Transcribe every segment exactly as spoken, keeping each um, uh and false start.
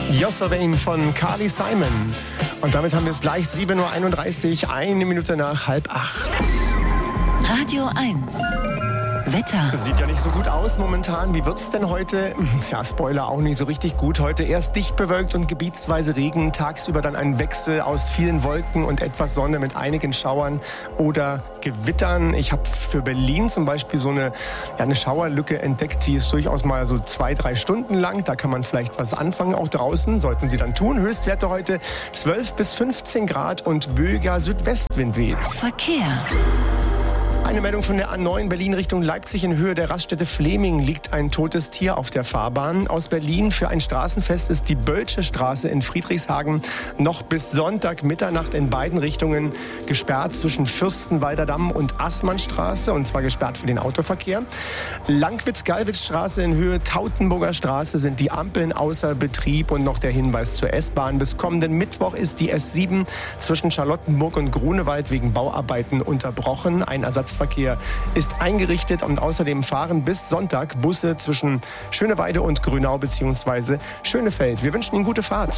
Yossavain von Carly Simon. Und damit haben wir es gleich sieben Uhr einunddreißig, eine Minute nach halb acht. Radio eins. Wetter. Sieht ja nicht so gut aus momentan. Wie wird's denn heute? Ja, Spoiler, auch nicht so richtig gut. Heute erst dicht bewölkt und gebietsweise Regen. Tagsüber dann ein Wechsel aus vielen Wolken und etwas Sonne mit einigen Schauern oder Gewittern. Ich habe für Berlin zum Beispiel so eine, ja, eine Schauerlücke entdeckt. Die ist durchaus mal so zwei, drei Stunden lang. Da kann man vielleicht was anfangen, auch draußen. Sollten Sie dann tun. Höchstwerte heute zwölf bis fünfzehn Grad und böiger Südwestwind weht. Verkehr. Eine Meldung von der A neun Berlin Richtung Leipzig. In Höhe der Raststätte Fleming liegt ein totes Tier auf der Fahrbahn. Aus Berlin für ein Straßenfest ist die Bölsche Straße in Friedrichshagen noch bis Sonntag Mitternacht in beiden Richtungen gesperrt zwischen Fürstenwalder Damm und Assmannstraße, und zwar gesperrt für den Autoverkehr. Langwitz-Gallwitz-Straße in Höhe Tautenburger Straße sind die Ampeln außer Betrieb, und noch der Hinweis zur S-Bahn. Bis kommenden Mittwoch ist die S sieben zwischen Charlottenburg und Grunewald wegen Bauarbeiten unterbrochen. Ein Ersatz Verkehr ist eingerichtet, und außerdem fahren bis Sonntag Busse zwischen Schöneweide und Grünau bzw. Schönefeld. Wir wünschen Ihnen gute Fahrt.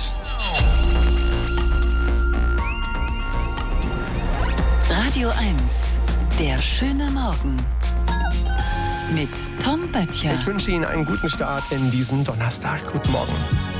Radio eins. Der schöne Morgen. Mit Tom Böttcher. Ich wünsche Ihnen einen guten Start in diesen Donnerstag. Guten Morgen.